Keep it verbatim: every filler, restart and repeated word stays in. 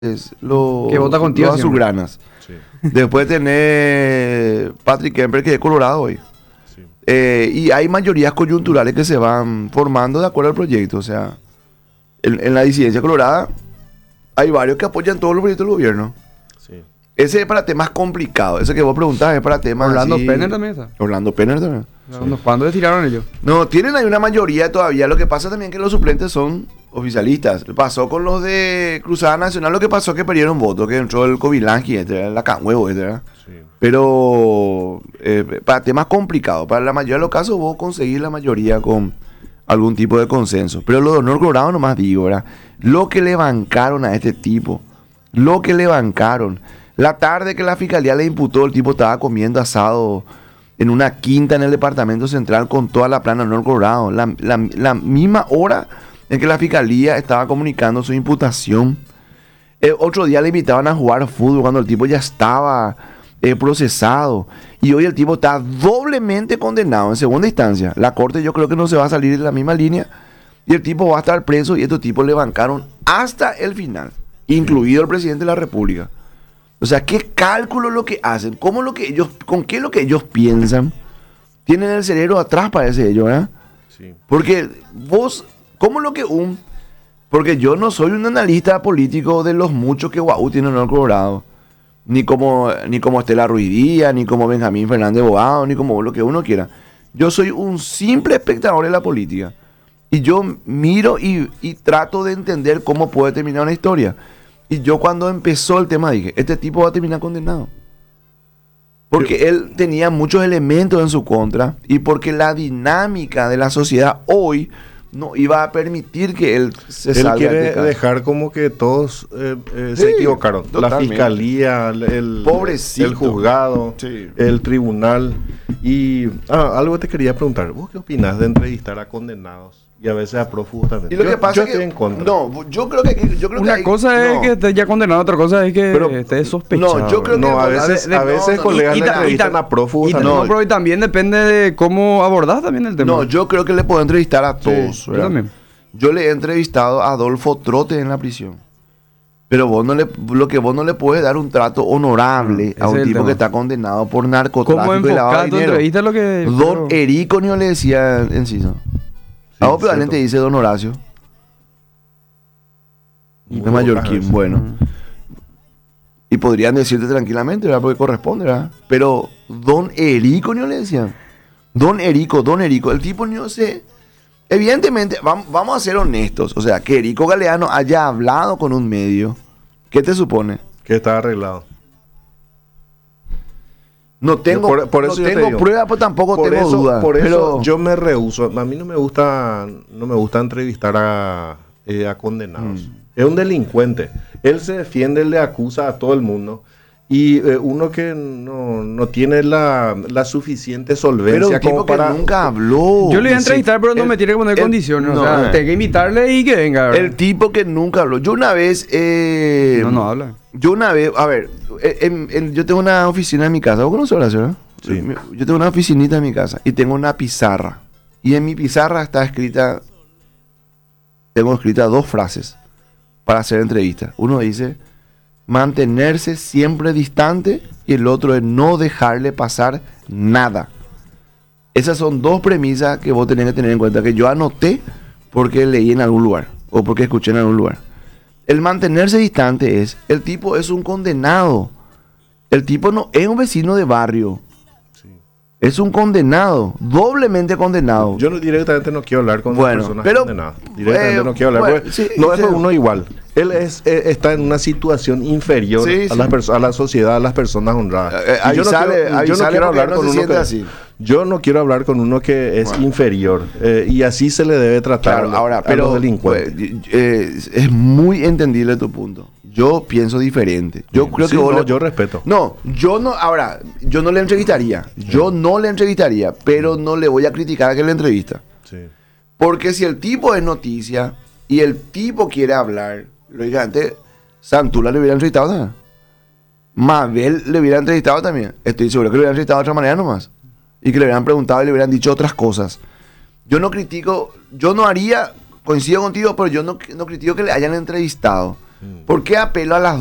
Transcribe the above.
es lo, que vota contigo los siempre. azulgranas. Sí, Después tener Patrick Kemper, que es colorado hoy. sí. Eh, y hay mayorías coyunturales que se van formando de acuerdo al proyecto. O sea, en, en la disidencia colorada hay varios que apoyan todos los proyectos del gobierno. Sí. Ese es para temas complicados. Ese que vos preguntás es para temas Orlando así- Penner también está. Orlando Penner también. Unos ¿Cuándo le tiraron ellos? No, tienen ahí una mayoría todavía. Lo que pasa también es que los suplentes son oficialistas. Pasó con los de Cruzada Nacional, lo que pasó es que perdieron votos, que entró el Covilanqui, este, la Canhuevo, este, ¿verdad? Sí. Pero eh, para temas complicados, para la mayoría de los casos vos conseguís la mayoría con algún tipo de consenso. Pero lo de honor colorado nomás digo, ¿verdad? Lo que le bancaron a este tipo, lo que le bancaron. La tarde que la fiscalía le imputó, el tipo estaba comiendo asado en una quinta en el departamento central con toda la plana honor colorado. La, la, la misma hora en que la fiscalía estaba comunicando su imputación. Eh, otro día le invitaban a jugar fútbol cuando el tipo ya estaba eh, procesado. Y hoy el tipo está doblemente condenado en segunda instancia. La corte yo creo que no se va a salir de la misma línea. Y el tipo va a estar preso y estos tipos le bancaron hasta el final. Incluido el presidente de la República. O sea, ¿qué cálculo lo que hacen? ¿Cómo lo que ellos, con qué lo que ellos piensan? Tienen el cerebro atrás, parece ellos, ¿verdad? Sí. Porque vos, ¿cómo lo que un...? Porque yo no soy un analista político de los muchos que Guau tiene en el Colorado. Ni como, ni como Estela Ruidía, ni como Benjamín Fernández Bogado, ni como lo que uno quiera. Yo soy un simple espectador de la política. Y yo miro y, y trato de entender cómo puede terminar una historia. Y yo cuando empezó el tema dije, este tipo va a terminar condenado. Porque él tenía muchos elementos en su contra y porque la dinámica de la sociedad hoy no iba a permitir que él se Él salga de quiere este caso. dejar como que todos eh, eh, Sí, se equivocaron. La totalmente. fiscalía, el, el- Pobrecito. el juzgado, Sí. el tribunal. Y ah, algo te quería preguntar. ¿Vos qué opinás de entrevistar a condenados y a veces a prófugos también? Y lo yo que pasa yo es estoy que en contra. no, yo creo que yo creo Una que hay- cosa es no. que esté ya condenado, otra cosa es que Pero- esté sospechado. no, yo creo que No, a de- veces, de- a no, veces no, colegas y le ta- y entrevistan ta- a prófugos Y también. no, pero también depende de cómo abordás también el tema. No, yo creo que le puedo entrevistar a todos. yo ¿verdad? también. Yo le he entrevistado a Adolfo Trote en la prisión. Pero vos no le, lo que vos no le puedes dar un trato honorable Mm, a ese un es el tipo tema. que está condenado por ¿Cómo narcotráfico y lavado enfocar de tu dinero. entrevista es lo que... Don pero- Erico ni le decía Enciso. Sí, A vos probablemente cierto. dice Don Horacio. Muy de mallorquín, pocas bueno. Mm. Y podrían decirte tranquilamente, ¿verdad? Porque corresponde, ¿verdad? Pero Don Erico ni le decían. Don Erico, Don Erico. El tipo no se... Evidentemente, vam- vamos a ser honestos. O sea, que Erico Galeano haya hablado con un medio. ¿Qué te supone? Que está arreglado. No tengo, Por- por eso no yo te tengo digo. pruebas, pero tampoco Por tengo eso, dudas. por eso Pero- yo me rehúso. A mí no me gusta, no me gusta entrevistar a, eh, a condenados. Mm. Es un delincuente. Él se defiende, él le acusa a todo el mundo. Y eh, uno que no, no tiene la, la suficiente Pero un solvencia tipo como que para... nunca habló. Yo le voy a Sí. entrevistar, pero no El- me tiene que poner el- condiciones. no, o sea, eh. tengo que invitarle y que venga. ¿verdad? El tipo que nunca habló. Yo una vez... eh, No, no habla. Yo una vez... A ver, eh, en- en- yo tengo una oficina en mi casa. ¿Vos conoces Horacio, verdad? Sí. Yo tengo una oficinita en mi casa y tengo una pizarra. Y en mi pizarra está escrita... Tengo escritas dos frases para hacer entrevistas. Uno dice... Mantenerse siempre distante y el otro es no dejarle pasar nada. Esas son dos premisas que vos tenés que tener en cuenta, que yo anoté porque leí en algún lugar o porque escuché en algún lugar. El mantenerse distante es, el tipo es un condenado. El tipo no es un vecino de barrio. Sí. Es un condenado, doblemente condenado. Yo no, directamente no quiero hablar con Bueno, personas pero, condenadas. Directamente eh, no quiero hablar. bueno, porque sí, no es sí. uno igual. Él es, eh, está en una situación inferior Sí, a, sí. las perso- a la sociedad, a las personas honradas. Eh, eh, Y yo no avisale- quiero, yo no avisale quiero porque hablar no con se uno siente que, así. yo no quiero hablar con uno que es Bueno. inferior. eh, y así se le debe tratar Claro, a, los- ahora, a pero los delincuentes. pues, eh, es muy entendible tu punto. Yo pienso diferente. Yo creo Sí, que vos no, le- yo respeto. No, yo no, ahora, yo no le entrevistaría. Yo no le entrevistaría, pero no le voy a criticar a que le entrevista. Sí. Porque si el tipo es noticia y el tipo quiere hablar, lógicamente, Santula le hubiera entrevistado también. Mabel le hubiera entrevistado también. Estoy seguro que le hubieran entrevistado de otra manera nomás. Y que le hubieran preguntado y le hubieran dicho otras cosas. Yo no critico, yo no haría, coincido contigo, pero yo no, no critico que le hayan entrevistado. ¿Por qué apelo a las